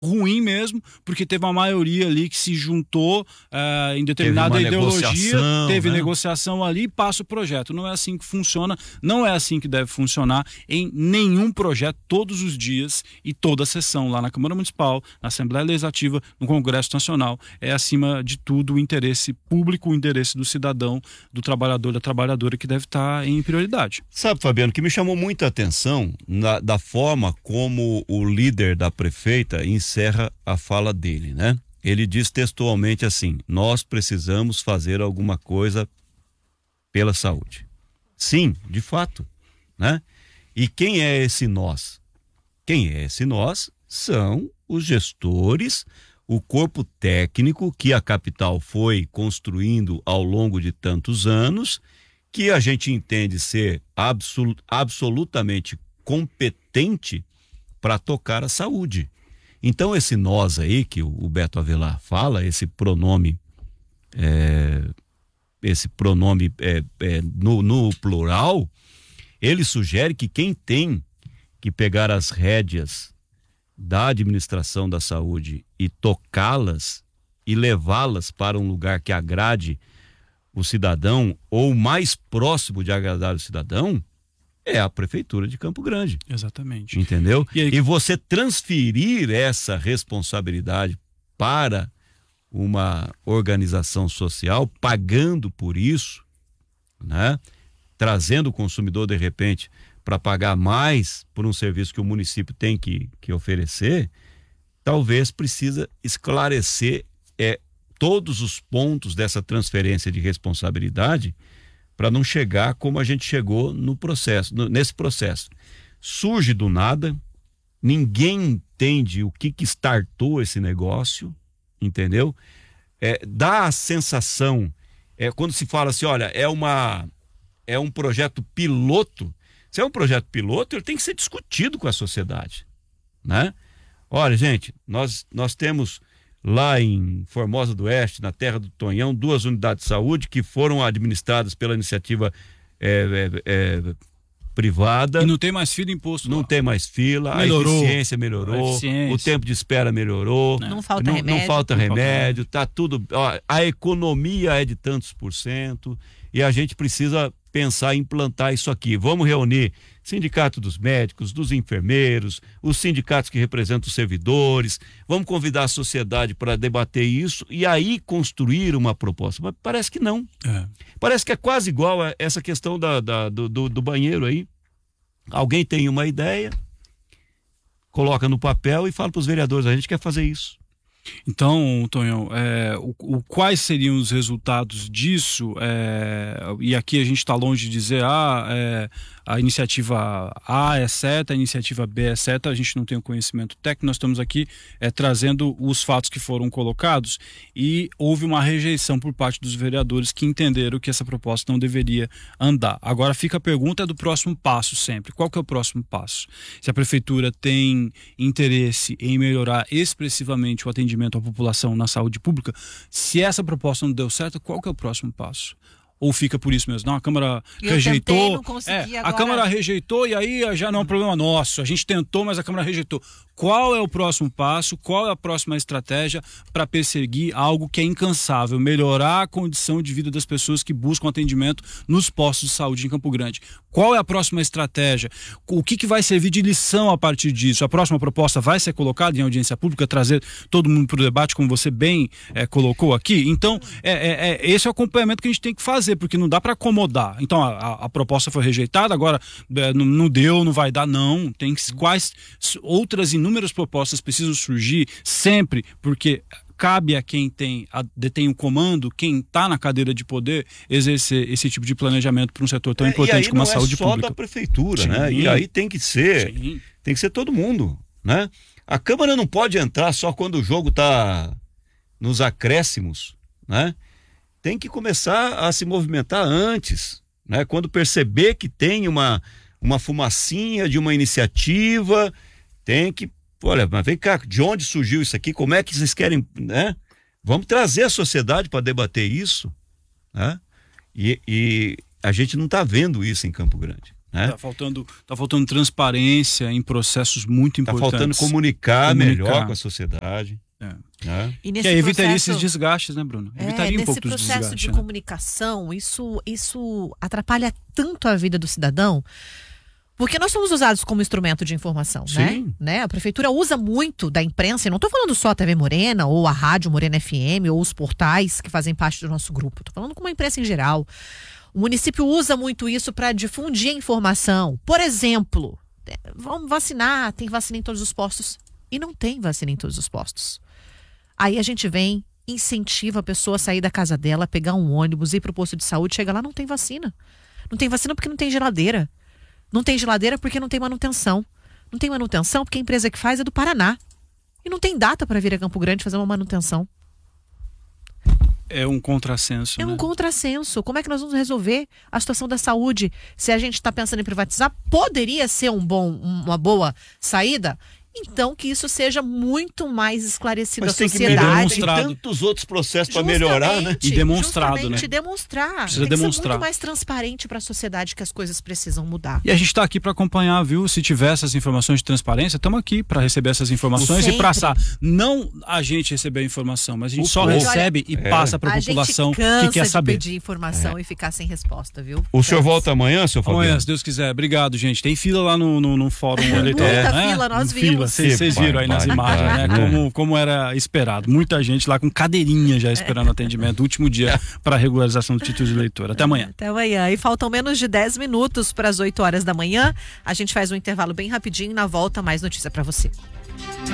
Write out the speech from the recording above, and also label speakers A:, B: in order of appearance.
A: ruim mesmo, porque teve uma maioria ali que se juntou em determinada ideologia, teve negociação ali e passa o projeto. Não é assim que funciona, não é assim que deve funcionar em nenhum projeto, todos os dias e toda a sessão lá na Câmara Municipal, na Assembleia Legislativa, no Congresso Nacional. É acima de tudo o interesse público, o interesse do cidadão, do trabalhador, da trabalhadora que deve estar em prioridade.
B: Sabe, Fabiano, que me chamou muita atenção da forma como o líder da prefeita encerra a fala dele, né? Ele diz textualmente assim: nós precisamos fazer alguma coisa pela saúde. Sim, de fato, né? E quem é esse nós? Quem é esse nós? São os gestores, o corpo técnico que a capital foi construindo ao longo de tantos anos, que a gente entende ser absolutamente competente para tocar a saúde. Então esse nós aí que o Beto Avelar fala, esse pronome no plural, ele sugere que quem tem que pegar as rédeas da administração da saúde e tocá-las e levá-las para um lugar que agrade o cidadão, ou mais próximo de agradar o cidadão, é a Prefeitura de Campo Grande.
A: Exatamente.
B: Entendeu? E você transferir essa responsabilidade para uma organização social, pagando por isso, né? Trazendo o consumidor, de repente, para pagar mais por um serviço que o município tem que oferecer, talvez precisa esclarecer todos os pontos dessa transferência de responsabilidade, para não chegar como a gente chegou nesse processo. Surge do nada, ninguém entende o que startou esse negócio, entendeu? Dá a sensação, quando se fala assim, olha, é um projeto piloto. Se é um projeto piloto, ele tem que ser discutido com a sociedade, né? Olha, gente, nós temos lá em Formosa do Oeste, na terra do Tonhão, 2 unidades de saúde que foram administradas pela iniciativa privada.
A: E não tem mais fila imposto.
B: Não tem mais fila, melhorou. A eficiência melhorou, o tempo de espera melhorou.
C: Não falta remédio.
B: Não falta remédio, tá tudo. Ó, a economia é de tantos % e a gente precisa pensar em implantar isso aqui. Vamos reunir sindicato dos médicos, dos enfermeiros, os sindicatos que representam os servidores, vamos convidar a sociedade para debater isso e aí construir uma proposta. Mas parece que não. Parece que é quase igual a essa questão do banheiro aí. Alguém tem uma ideia, coloca no papel e fala para os vereadores, a gente quer fazer isso.
A: Então, Tonhão, quais seriam os resultados disso? E aqui a gente está longe de dizer a iniciativa A é certa, a iniciativa B é certa, a gente não tem o conhecimento técnico, nós estamos aqui trazendo os fatos que foram colocados e houve uma rejeição por parte dos vereadores que entenderam que essa proposta não deveria andar. Agora fica a pergunta do próximo passo sempre. Qual que é o próximo passo? Se a prefeitura tem interesse em melhorar expressivamente o atendimento à população na saúde pública, se essa proposta não deu certo, qual que é o próximo passo? Ou fica por isso mesmo? Não, a Câmara rejeitou.
C: Não consegui agora.
A: A Câmara rejeitou e aí já não é um problema nosso. A gente tentou, mas a Câmara rejeitou. Qual é o próximo passo? Qual é a próxima estratégia para perseguir algo que é incansável? Melhorar a condição de vida das pessoas que buscam atendimento nos postos de saúde em Campo Grande. Qual é a próxima estratégia? O que vai servir de lição a partir disso? A próxima proposta vai ser colocada em audiência pública, trazer todo mundo para o debate, como você bem colocou aqui? Então, esse é o acompanhamento que a gente tem que fazer, porque não dá para acomodar. Então, a proposta foi rejeitada, agora não deu, não vai dar, não. Tem quais outras inúmeras propostas precisam surgir sempre, porque cabe a quem detém o comando, quem está na cadeira de poder, exercer esse tipo de planejamento para um setor tão importante como a saúde pública.
B: Não é só da prefeitura, né? E aí tem que ser todo mundo, né? A Câmara não pode entrar só quando o jogo está nos acréscimos, né? Tem que começar a se movimentar antes, né? Quando perceber que tem uma fumacinha de uma iniciativa, tem que, olha, mas vem cá, de onde surgiu isso aqui? Como é que vocês querem, né? Vamos trazer a sociedade para debater isso, né? E a gente não está vendo isso em Campo Grande. né?
A: Tá faltando transparência em processos muito
B: Tá
A: importantes.
B: faltando comunicar melhor com a sociedade. Né?
C: E
A: que evitaria esses desgastes, né, Bruno? Evitaria um pouco dos
C: desgastes. Nesse processo de
A: né?
C: comunicação, isso atrapalha tanto a vida do cidadão, porque nós somos usados como instrumento de informação, né? A prefeitura usa muito da imprensa, e não estou falando só a TV Morena, ou a Rádio Morena FM, ou os portais que fazem parte do nosso grupo. Estou falando com a imprensa em geral. O município usa muito isso para difundir a informação. Por exemplo, vamos vacinar, tem vacina em todos os postos. E não tem vacina em todos os postos. Aí a gente vem, incentiva a pessoa a sair da casa dela, pegar um ônibus, ir para o posto de saúde, chega lá, não tem vacina. Não tem vacina porque não tem geladeira. Não tem geladeira porque não tem manutenção. Não tem manutenção porque a empresa que faz é do Paraná. E não tem data para vir a Campo Grande fazer uma manutenção.
A: É um contrassenso.
C: É um contrassenso. Como é que nós vamos resolver a situação da saúde? Se a gente está pensando em privatizar, poderia ser uma boa saída? Então que isso seja muito mais esclarecido à sociedade.
B: Tem tantos outros processos para melhorar, né?
A: E demonstrado, né?
C: Demonstrar.
A: Precisa
C: tem
A: demonstrar.
C: que ser muito mais transparente para a sociedade que as coisas precisam mudar.
A: E a gente está aqui para acompanhar, viu? Se tiver essas informações de transparência, estamos aqui para receber essas informações e passar. Não a gente receber a informação, mas a gente só recebe e passa para a população que quer saber.
C: De pedir informação e ficar sem resposta, viu?
B: O senhor volta amanhã, seu Fabiano?
A: Amanhã, se Deus quiser. Obrigado, gente. Tem fila lá no fórum eleitoral,
C: muita
A: né?
C: fila, nós vimos.
A: Vocês viram aí nas imagens, né? Como era esperado. Muita gente lá com cadeirinha já esperando atendimento. Último dia para regularização do título de eleitor. Até amanhã.
C: Até amanhã. E faltam menos de 10 minutos para as 8 horas da manhã. A gente faz um intervalo bem rapidinho. Na volta, mais notícia para você.